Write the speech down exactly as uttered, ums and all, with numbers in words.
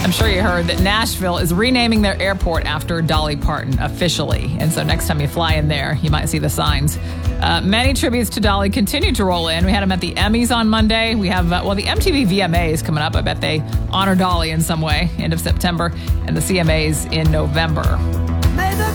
I'm sure you heard that Nashville is renaming their airport after Dolly Parton officially. And so next time you fly in there, you might see the signs. Uh, many tributes to Dolly continue to roll in. We had them at the Emmys on Monday. We have, uh, well, the M T V V M As coming up. I bet they honor Dolly in some way, end of September, and the C M As in November.